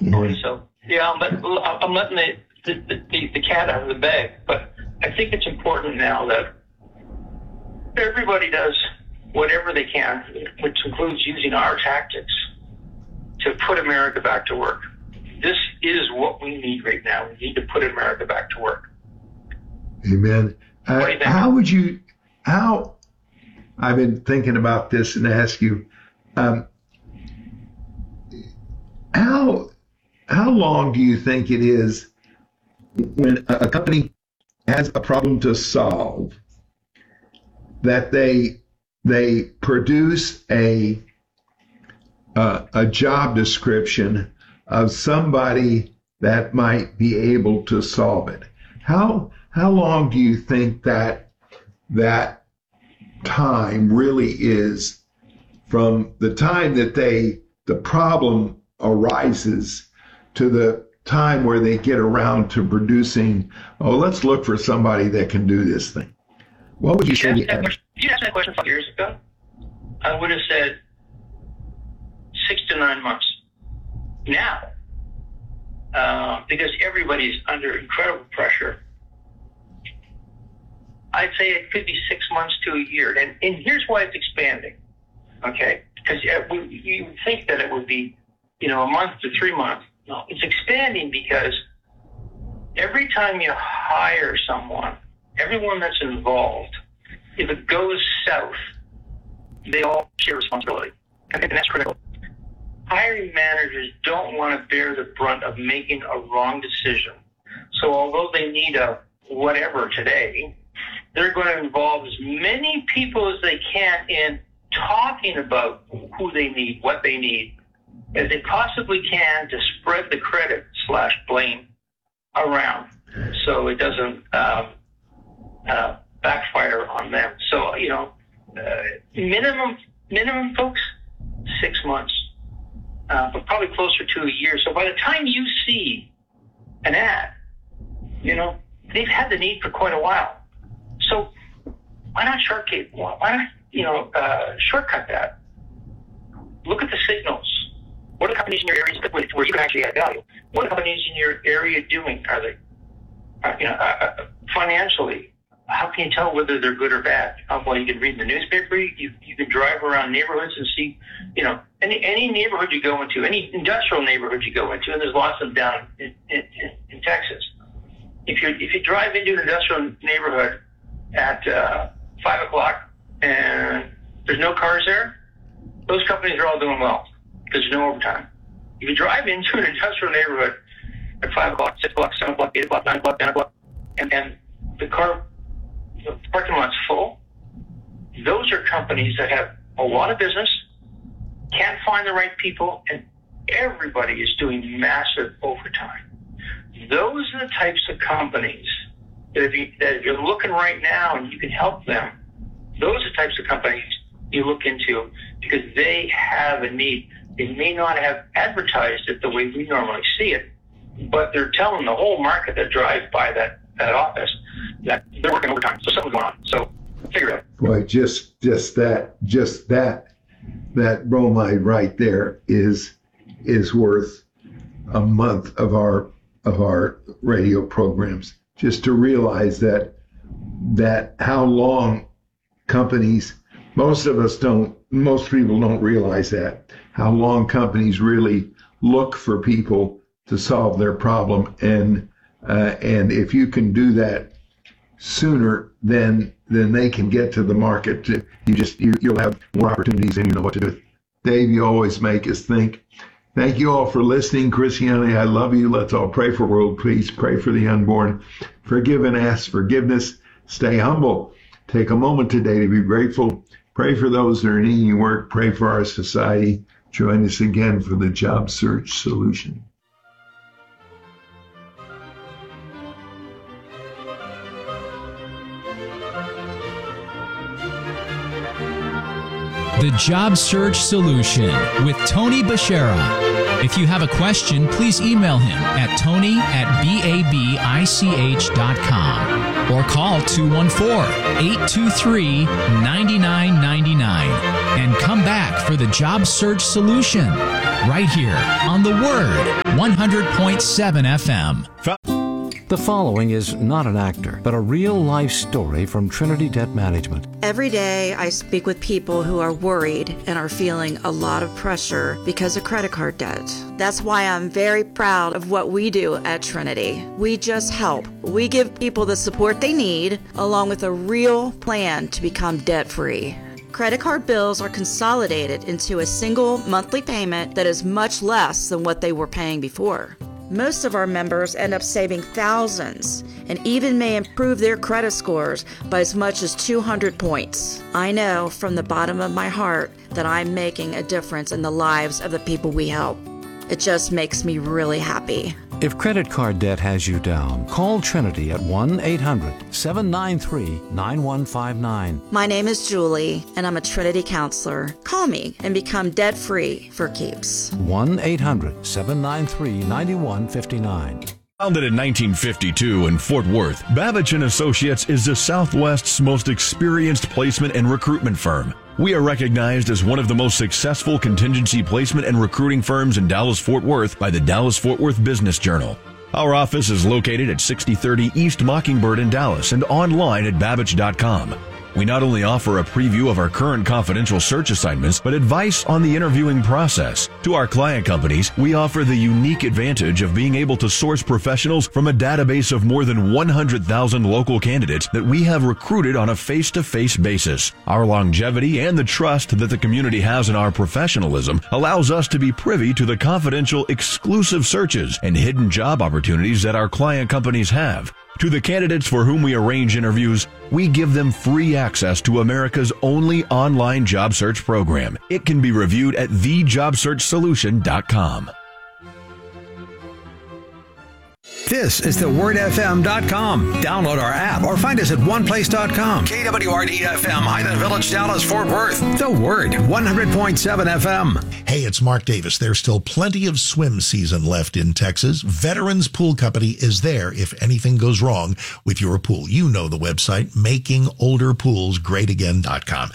So yeah, I'm letting the cat out of the bag. But I think it's important now that everybody does whatever they can, which includes using our tactics to put America back to work. This is what we need right now. We need to put America back to work. Amen. I've been thinking about this and ask you, how long do you think it is when a company has a problem to solve that they produce a job description of somebody that might be able to solve it? How long do you think that time really is from the time that the problem arises to the time where they get around to producing, let's look for somebody that can do this thing? What would you say? If you asked that question 5 years ago, I would have said 6 to 9 months. Now, because everybody's under incredible pressure, I'd say it could be 6 months to a year. And here's why it's expanding, okay? Because you would think that it would be, a month to 3 months. No, it's expanding because every time you hire someone, everyone that's involved, if it goes south, they all share responsibility. And that's critical. Hiring managers don't want to bear the brunt of making a wrong decision. So although they need a whatever today, they're going to involve as many people as they can in talking about who they need, what they need, as they possibly can to spread the credit / blame around so it doesn't backfire on them. So, minimum, folks, 6 months, but probably closer to a year. So by the time you see an ad, they've had the need for quite a while. So why not shortcut that? Look at the signals. What are the companies in your area where you can actually add value? What are the companies in your area doing? Are they, financially? How can you tell whether they're good or bad? Well, you can read in the newspaper. You can drive around neighborhoods and see, any neighborhood you go into, any industrial neighborhood you go into, and there's lots of them down in Texas. If you drive into an industrial neighborhood at 5 o'clock and there's no cars there, those companies are all doing well because there's no overtime. If you drive into an industrial neighborhood at 5 o'clock, 6 o'clock, 7 o'clock, 8 o'clock, 9 o'clock, 10 o'clock, and the parking lot's full, those are companies that have a lot of business, can't find the right people, and everybody is doing massive overtime. Those are the types of companies that if you're looking right now and you can help them, those are the types of companies you look into because they have a need. They may not have advertised it the way we normally see it, but they're telling the whole market that drives by that office that they're working overtime. So something's going on. So figure it out. Boy, just that bromide right there is worth a month of our radio programs. Just to realize that how long companies, most people don't realize that, how long companies really look for people to solve their problem. And if you can do that sooner than they can get to the market, you'll have more opportunities and you know what to do. Dave, you always make us think. Thank you all for listening. Christianity, I love you. Let's all pray for world peace. Pray for the unborn. Forgive and ask forgiveness. Stay humble. Take a moment today to be grateful. Pray for those that are needing work. Pray for our society. Join us again for the Job Search Solution. The Job Search Solution with Tony Bashara. If you have a question, please email him at tony@babich.com or call 214-823-9999 and come back for the Job Search Solution. right here on The Word, 100.7 FM. The following is not an actor, but a real-life story from Trinity Debt Management. Every day I speak with people who are worried and are feeling a lot of pressure because of credit card debt. That's why I'm very proud of what we do at Trinity. We just help. We give people the support they need, along with a real plan to become debt-free. Credit card bills are consolidated into a single monthly payment that is much less than what they were paying before. Most of our members end up saving thousands and even may improve their credit scores by as much as 200 points. I know from the bottom of my heart that I'm making a difference in the lives of the people we help. It just makes me really happy. If credit card debt has you down, call Trinity at 1-800-793-9159. My name is Julie, and I'm a Trinity counselor. Call me and become debt-free for keeps. 1-800-793-9159. Founded in 1952 in Fort Worth, Babich & Associates is the Southwest's most experienced placement and recruitment firm. We are recognized as one of the most successful contingency placement and recruiting firms in Dallas-Fort Worth by the Dallas-Fort Worth Business Journal. Our office is located at 6030 East Mockingbird in Dallas and online at Babich.com. We not only offer a preview of our current confidential search assignments, but advice on the interviewing process. To our client companies, we offer the unique advantage of being able to source professionals from a database of more than 100,000 local candidates that we have recruited on a face-to-face basis. Our longevity and the trust that the community has in our professionalism allows us to be privy to the confidential, exclusive searches and hidden job opportunities that our client companies have. To the candidates for whom we arrange interviews, we give them free access to America's only online job search program. It can be reviewed at thejobsearchsolution.com. This is thewordfm.com. Download our app or find us at oneplace.com. KWRD-FM, Highland Village, Dallas, Fort Worth. The Word, 100.7 FM. Hey, it's Mark Davis. There's still plenty of swim season left in Texas. Veterans Pool Company is there if anything goes wrong with your pool. You know the website, makingolderpoolsgreatagain.com.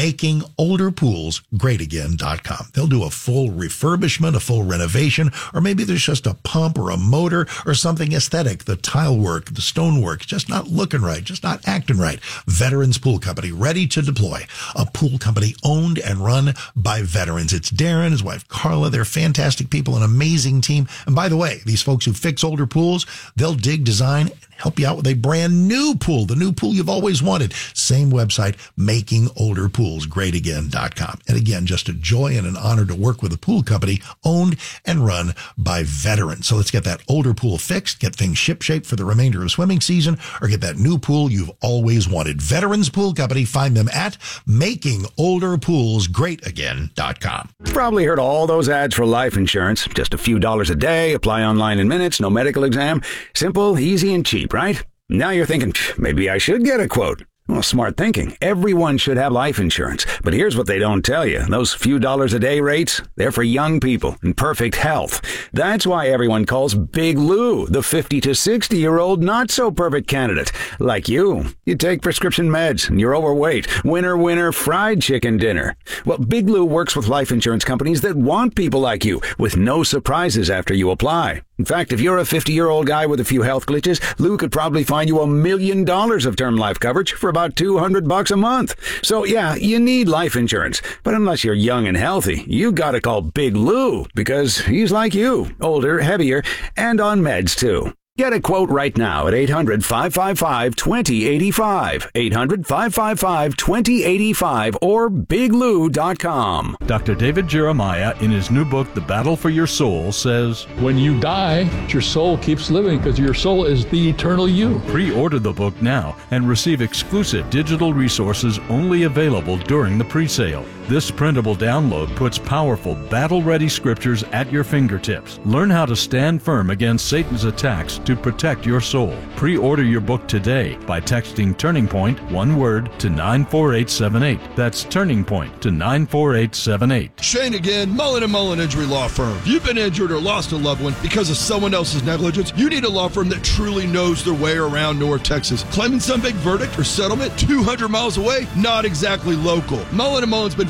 Makingolderpoolsgreatagain.com. They'll do a full refurbishment, a full renovation, or maybe there's just a pump or a motor or something aesthetic. The tile work, the stone work, just not looking right, just not acting right. Veterans Pool Company, ready to deploy. A pool company owned and run by veterans. It's Darren, his wife Carla. They're fantastic people, an amazing team. And by the way, these folks who fix older pools, they'll dig, design, and help you out with a brand new pool, the new pool you've always wanted. Same website, makingolderpoolsgreatagain.com. And again, just a joy and an honor to work with a pool company owned and run by veterans. So let's get that older pool fixed, get things shipshape for the remainder of swimming season, or get that new pool you've always wanted. Veterans Pool Company, find them at makingolderpoolsgreatagain.com. Probably heard all those ads for life insurance. Just a few dollars a day, apply online in minutes, no medical exam. Simple, easy, and cheap, right? Now you're thinking, maybe I should get a quote. Well, smart thinking. Everyone should have life insurance. But here's what they don't tell you. Those few dollars a day rates, they're for young people in perfect health. That's why everyone calls Big Lou the 50 to 60-year-old not-so-perfect candidate. Like you. You take prescription meds and you're overweight. Winner, fried chicken dinner. Well, Big Lou works with life insurance companies that want people like you with no surprises after you apply. In fact, if you're a 50-year-old guy with a few health glitches, Lou could probably find you $1 million of term life coverage for about $200 a month. So yeah, you need life insurance. But unless you're young and healthy, you gotta call Big Lou because he's like you, older, heavier, and on meds too. Get a quote right now at 800-555-2085, 800-555-2085, or biglou.com. Dr. David Jeremiah, in his new book, The Battle for Your Soul, says, when you die, your soul keeps living because your soul is the eternal you. Pre-order the book now and receive exclusive digital resources only available during the pre-sale. This printable download puts powerful, battle-ready scriptures at your fingertips. Learn how to stand firm against Satan's attacks to protect your soul. Pre-order your book today by texting Turning Point, one word, to 94878. That's Turning Point to 94878. Shane again, Mullen & Mullen Injury Law Firm. If you've been injured or lost a loved one because of someone else's negligence, you need a law firm that truly knows their way around North Texas. Claiming some big verdict or settlement 200 miles away? Not exactly local. Mullen & Mullen's been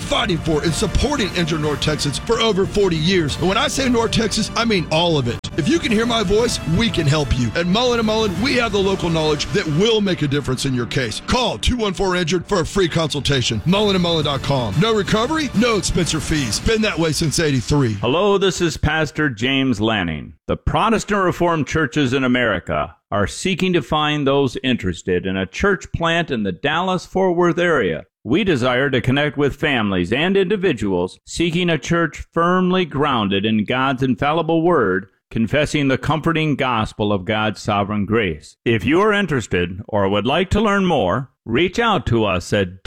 fighting for and supporting injured North Texans for over 40 years. And when I say North Texas, I mean all of it. If you can hear my voice, we can help you. At Mullen & Mullen, we have the local knowledge that will make a difference in your case. Call 214-INJURED for a free consultation. MullenandMullen.com. No recovery, no expense or fees. Been that way since 83. Hello, this is Pastor James Lanning. The Protestant Reformed churches in America are seeking to find those interested in a church plant in the Dallas-Fort Worth area. We desire to connect with families and individuals seeking a church firmly grounded in God's infallible word, confessing the comforting gospel of God's sovereign grace. If you are interested or would like to learn more, reach out to us at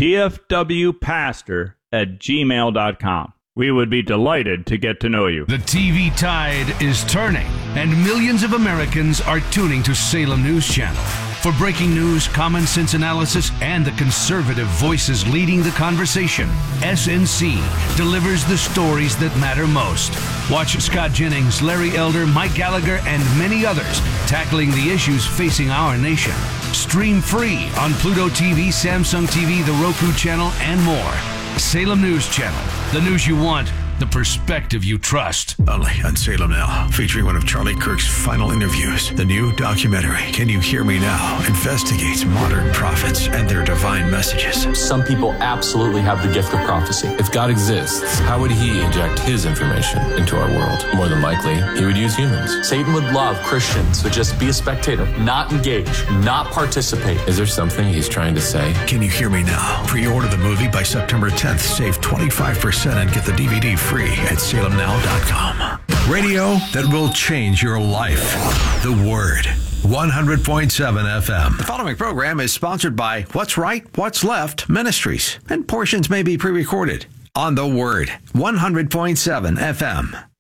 dfwpastor@gmail.com. We would be delighted to get to know you. The TV tide is turning, and millions of Americans are tuning to Salem News Channel. For breaking news, common sense analysis, and the conservative voices leading the conversation, SNC delivers the stories that matter most. Watch Scott Jennings, Larry Elder, Mike Gallagher, and many others tackling the issues facing our nation. Stream free on Pluto TV, Samsung TV, the Roku channel, and more. Salem News Channel. The news you want, the perspective you trust. Only on Salem Now, featuring one of Charlie Kirk's final interviews. The new documentary, Can You Hear Me Now?, investigates modern prophets and their divine messages. Some people absolutely have the gift of prophecy. If God exists, how would he inject his information into our world? More than likely, he would use humans. Satan would love Christians to just be a spectator, not engage, not participate. Is there something he's trying to say? Can You Hear Me Now? Pre-order the movie by September 10th. Save 25% and get the DVD free at salemnow.com. Radio that will change your life. The Word. 100.7 FM. The following program is sponsored by What's Right, What's Left Ministries, and portions may be pre-recorded on The Word. 100.7 FM.